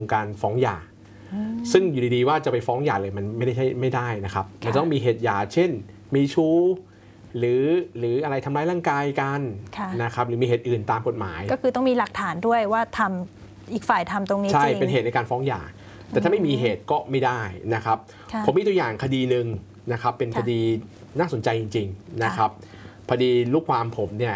การฟ้องหย่าซึ่งอยู่ดีๆว่าจะไปฟ้องหย่าเลยมันไม่ได้นะครับมันต้องมีเหตุหย่าเช่นมีชู้หรืออะไรทำร้ายร่างกายกันนะครับหรือมีเหตุอื่นตามกฎหมายก็คือต้องมีหลักฐานด้วยว่าทำอีกฝ่ายทำตรงนี้จริงใช่เป็นเหตุในการฟ้องหย่าแต่ถ้าไม่มีเหตุก็ไม่ได้นะครับผมมีตัวอย่างคดีหนึ่งนะครับเป็นคดีน่าสนใจจริงๆนะครับพอดีลูกความผมเนี่ย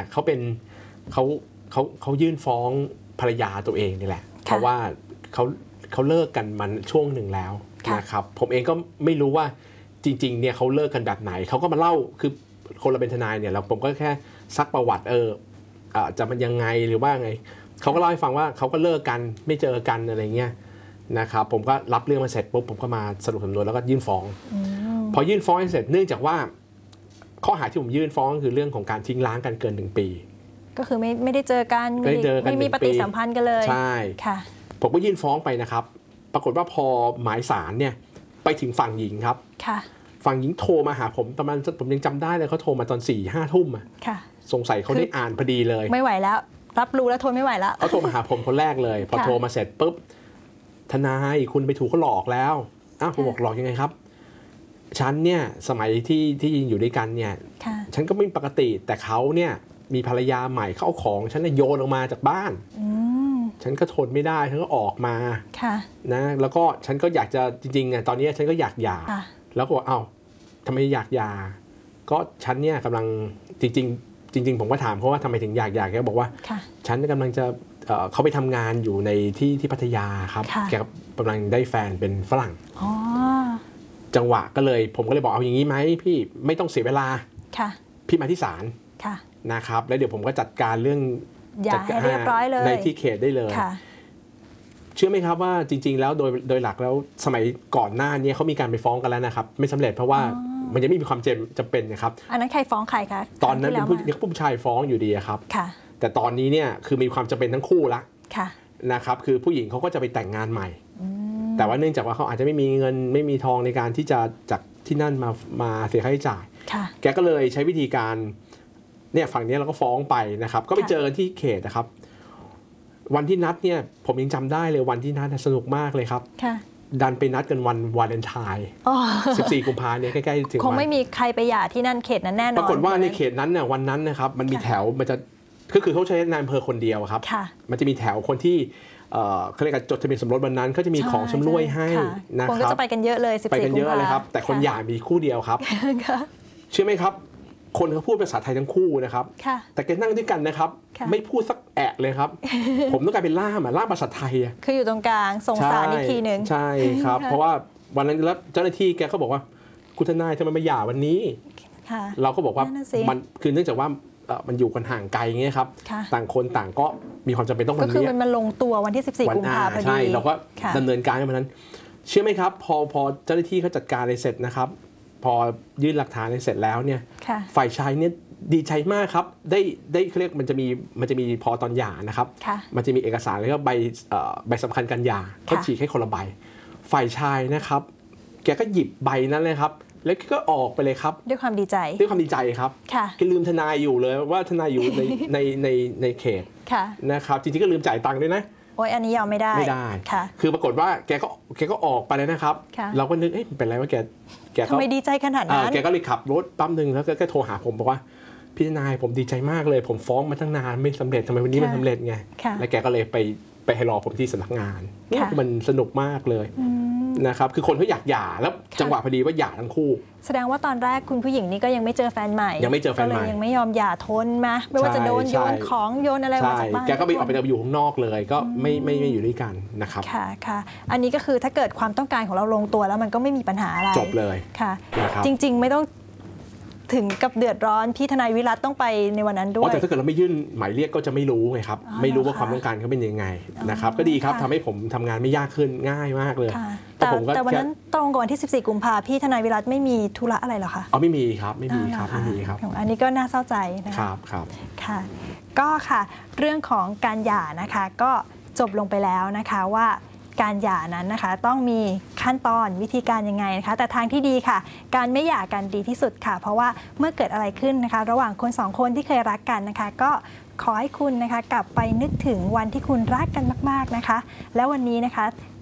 เขายื่นฟ้องภรรยาตัวเองนี่แหละเพราะว่าเขาเลิกกันมันช่วงหนึ่งแล้วนะครับผมเองก็ไม่รู้ว่าจริงๆเนี่ยเขาเลิกกันแบบไหนเขาก็มาเล่าคือคนเราเป็นทนายเนี่ยผมก็แค่ซักประวัติจะมันยังไงหรือว่าไงเขาก็เล่าให้ฟังว่าเขาก็เลิกกันไม่เจอกันอะไรเงี้ยนะครับผมก็รับเรื่องมาเสร็จปุ๊บผมก็มาสรุปสำนวนแล้วก็ยื่นฟ้องพอยื่นฟ้องเสร็จเนื่องจากว่าข้อหาที่ผมยื่นฟ้องคือเรื่องของการทิ้งร้างกันเกิน1 ปีก็คือไม่ได้เจอกันไม่มีปฏิสัมพันธ์กันเลยใช่ค่ะผมก็ยื่นฟ้องไปนะครับปรากฏว่าพอหมายศาลเนี่ยไปถึงฝั่งหญิงครับค่ะฝั่งหญิงโทรมาหาผมประมาณผมยังจำได้เลยเขาโทรมาตอน4-5 ทุ่มค่ะสงสัยเขาได้อ่านพอดีเลยไม่ไหวแล้วรับรู้แล้วทนไม่ไหวแล้วเขาโทรมาหาผมคนแรกเลยพอโทรมาเสร็จปุ๊บทนายคุณไปถูกเขาหลอกแล้วผมบอกหลอกยังไงครับฉันเนี่ยสมัยที่อยู่ด้วยกันเนี่ยฉันก็ไม่ปกติแต่เขาเนี่ยมีภรรยาใหม่เขาเอาของฉันโยนออกมาจากบ้านฉันก็ทนไม่ได้ฉันก็ออกมานะแล้วก็ฉันก็อยากจะจริงๆตอนนี้ฉันก็อยากหย่าแล้วก็บอกทำไมอยากหย่าก็ฉันเนี่ยกำลังจริงผมก็ถามเขาว่าทำไมถึงอยากหย่าแกบอกว่าฉันกำลังจะเขาไปทำงานอยู่ในที่พัทยาครับแกกำลังได้แฟนเป็นฝรั่งจังหวะก็เลยผมก็เลยบอกเอาอย่างนี้ไหมพี่ไม่ต้องเสียเวลาพี่มาที่ศาลนะครับแล้วเดี๋ยวผมก็จัดการเรื่องจัดการเรียบร้อยเลยในที่เขตได้เลยเชื่อไหมครับว่าจริงๆแล้วโดยหลักแล้วสมัยก่อนหน้านี้เขามีการไปฟ้องกันแล้วนะครับไม่สำเร็จเพราะว่ามันยังไม่มีความจำเป็นนะครับอันนั้นใครฟ้องใครคะตอนนั้นเป็นผู้ชายฟ้องอยู่ดีครับแต่ตอนนี้เนี่ยคือมีความจำเป็นทั้งคู่ละนะครับคือผู้หญิงเขาก็จะไปแต่งงานใหม่แต่ว่าเนื่องจากว่าเขาอาจจะไม่มีเงินไม่มีทองในการที่จะจากที่นั่นมาเสียค่าใช้จ่ายแกก็เลยใช้วิธีการเนี่ยฝั่งนี้เราก็ฟ้องไปนะครับก็ไปเจอกันที่เขตนะครับวันที่นัดเนี่ยผมยังจำได้เลยวันที่นัดสนุกมากเลยครับดันไปนัดกันวันวาเลนไทน์14 กุมภาพันธ์เนี่ยใกล้ๆถึงคงไม่มีใครไปหย่าที่นั่นเขตนั้นแน่นอนปรากฏว่าในเขตนั้นเนี่ยวันนั้นนะครับมันมีแถวมันจะคือเขาใช้นายอำเภอคนเดียวครับมันจะมีแถวคนที่เขาเรียกจดทะเบียนสมรสวันนั้นเขาจะมีของชำร่วยให้นะครับคนก็จะไปกันเยอะเลย14 กุมภาพันธ์ไปกันเยอะเลยครับแต่คนหย่ามีคู่เดียวครับเชื่อไหมครับคนเขาพูดภาษาไทยทั้งคู่นะครับแต่แกนั่งด้วยกันนะครับไม่พูดสักแอะเลยครับ ผมต้องกลายเป็นล่ามภาษาไทยคืออยู่ตรงกลางส่งสารอีกทีหนึ่งใช่ครับเพราะว่าวันนั้นแล้วเจ้าหน้าที่แกก็บอกว่าคุณทนายทำไมมาหย่าวันนี้เราก็บอกว่ามันคือเนื่องจากว่ามันอยู่กันห่างไกลเงี้ยครับต่างคนต่างก็มีความจำเป็นต้องวันนี้ก็คือมันลงตัววันที่14 กุมภาพันธ์พอดีใช่เราก็ดำเนินการกันวันนั้นเชื่อไหมครับพอเจ้าหน้าที่เขาจัดการเสร็จนะครับพอยื่นหลักฐานเสร็จแล้วเนี่ยฝ่ายชายเนี่ยดีใจมากครับได้เขาเรียกมันจะมีพอตอนหย่านะครับมันจะมีเอกสารแล้วก็ใบสำคัญการหย่าเขาฉีกให้คนละใบฝ่ายชายนะครับแกก็หยิบใบนั้นเลยครับแล้วก็ออกไปเลยครับด้วยความดีใจครับแกลืมทนายอยู่เลยว่าทนายอยู่ในเขตนะครับจริงๆก็ลืมจ่ายตังค์ด้วยนะโอ้ยอันนี้ยอมไม่ได้คือปรากฏว่าแกก็ออกไปเลยนะครับเราก็นึกเป็นไรว่าแกทำไมดีใจขนาดนั้นแกก็เลยขับรถปั๊มหนึ่งแล้วก็โทรหาผมบอกว่าพี่ทนายผมดีใจมากเลยผมฟ้องมาตั้งนานไม่สำเร็จทำไมวันนี้มันสำเร็จไงแล้วแกก็เลยไปให้รอผมที่สำนักงานนี่มันสนุกมากเลยนะครับคือคนเขาอยากหย่าแล้วจังหวะพอดีว่าหย่าทั้งคู่แสดงว่าตอนแรกคุณผู้หญิงนี่ก็ยังไม่เจอแฟนใหม่ก็เลยยังไม่ยอมหย่าทนมาไม่ว่าจะโดนโยนของโยนอะไรมาจากบ้านแกก็ออกไปอยู่ข้างนอกเลยก็ไม่อยู่ด้วยกันนะครับค่ะอันนี้ก็คือถ้าเกิดความต้องการของเราลงตัวแล้วมันก็ไม่มีปัญหาอะไรจบเลยค่ะจริงๆไม่ต้องถึงกับเดือดร้อนพี่ทนายวิรัตต้องไปในวันนั้นด้วยแต่ถ้าเกิดเราไม่ยื่นหมายเรียกก็จะไม่รู้ไงครับไม่รู้ว่าความต้องการเขาเป็นยังไงนะครับก็ดีครับทำให้ผมทำงานไม่ยากขึ้นง่ายมากเลยแต่วันนั้นตรงกับวันที่14 กุมภาพันธ์พี่ทนายวิรัตไม่มีธุระอะไรหรอคะไม่มีครับไม่มีครับอันนี้ก็น่าเศร้าใจนะครับค่ะก็ค่ะเรื่องของการหย่านะคะก็จบลงไปแล้วนะคะว่าการหย่านั้นนะคะต้องมีขั้นตอนวิธีการยังไงนะคะแต่ทางที่ดีค่ะการไม่หย่ากันดีที่สุดค่ะเพราะว่าเมื่อเกิดอะไรขึ้นนะคะระหว่างคน2 คนที่เคยรักกันนะคะก็ขอให้คุณนะคะกลับไปนึกถึงวันที่คุณรักกันมากๆนะคะแล้ววันนี้นะคะ